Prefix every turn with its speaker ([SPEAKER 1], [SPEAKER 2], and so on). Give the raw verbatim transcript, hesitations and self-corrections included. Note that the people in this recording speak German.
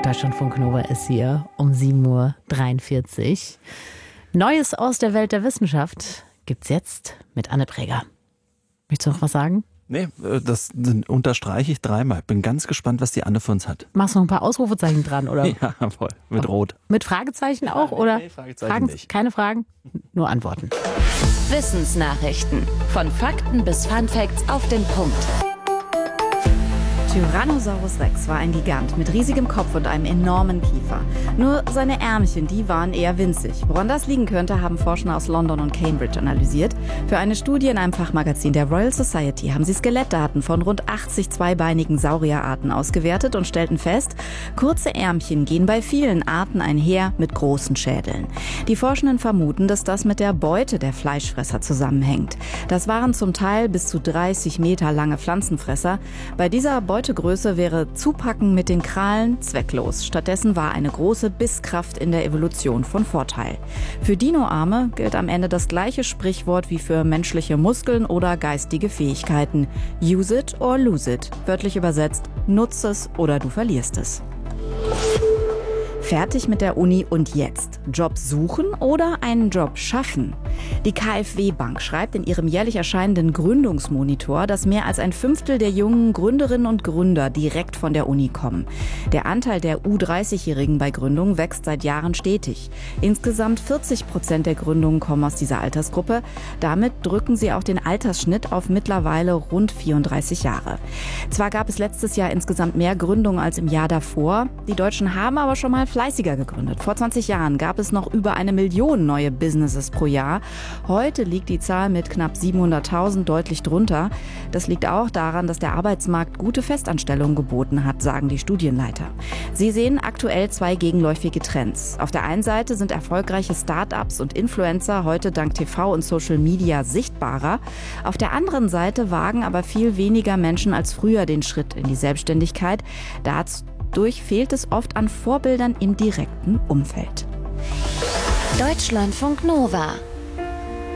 [SPEAKER 1] Deutschlandfunk Nova ist hier um sieben Uhr dreiundvierzig. Neues aus der Welt der Wissenschaft gibt's jetzt mit Anne Präger. Möchtest du noch was sagen?
[SPEAKER 2] Nee, das unterstreiche ich dreimal. Bin ganz gespannt, was die Anne für uns hat.
[SPEAKER 1] Machst du noch ein paar Ausrufezeichen dran, oder?
[SPEAKER 2] Ja, voll. Mit Rot.
[SPEAKER 1] Mit Fragezeichen auch,
[SPEAKER 2] Nein,
[SPEAKER 1] oder?
[SPEAKER 2] nee, Fragezeichen
[SPEAKER 1] Fragen,
[SPEAKER 2] nicht.
[SPEAKER 1] Keine Fragen, nur Antworten.
[SPEAKER 3] Wissensnachrichten. Von Fakten bis Funfacts auf den Punkt.
[SPEAKER 4] Tyrannosaurus Rex war ein Gigant mit riesigem Kopf und einem enormen Kiefer. Nur seine Ärmchen, die waren eher winzig. Woran das liegen könnte, haben Forscher aus London und Cambridge analysiert. Für eine Studie in einem Fachmagazin der Royal Society haben sie Skelettdaten von rund achtzig zweibeinigen Saurierarten ausgewertet und stellten fest, kurze Ärmchen gehen bei vielen Arten einher mit großen Schädeln. Die Forschenden vermuten, dass das mit der Beute der Fleischfresser zusammenhängt. Das waren zum Teil bis zu dreißig Meter lange Pflanzenfresser. Bei dieser Beute Größe wäre Zupacken mit den Krallen zwecklos. Stattdessen war eine große Bisskraft in der Evolution von Vorteil. Für Dinoarme gilt am Ende das gleiche Sprichwort wie für menschliche Muskeln oder geistige Fähigkeiten. Use it or lose it. Wörtlich übersetzt, nutz es oder du verlierst es. Fertig mit der Uni und jetzt? Job suchen oder einen Job schaffen? Die K f W-Bank schreibt in ihrem jährlich erscheinenden Gründungsmonitor, dass mehr als ein Fünftel der jungen Gründerinnen und Gründer direkt von der Uni kommen. Der Anteil der U dreißig-Jährigen bei Gründungen wächst seit Jahren stetig. Insgesamt vierzig Prozent der Gründungen kommen aus dieser Altersgruppe. Damit drücken sie auch den Altersschnitt auf mittlerweile rund vierunddreißig Jahre. Zwar gab es letztes Jahr insgesamt mehr Gründungen als im Jahr davor. Die Deutschen haben aber schon mal fleißiger gegründet. Vor zwanzig Jahren gab es noch über eine Million neue Businesses pro Jahr. Heute liegt die Zahl mit knapp siebenhunderttausend deutlich drunter. Das liegt auch daran, dass der Arbeitsmarkt gute Festanstellungen geboten hat, sagen die Studienleiter. Sie sehen aktuell zwei gegenläufige Trends. Auf der einen Seite sind erfolgreiche Start-ups und Influencer heute dank T V und Social Media sichtbarer. Auf der anderen Seite wagen aber viel weniger Menschen als früher den Schritt in die Selbstständigkeit. Dadurch fehlt es oft an Vorbildern im direkten Umfeld.
[SPEAKER 3] Deutschlandfunk Nova.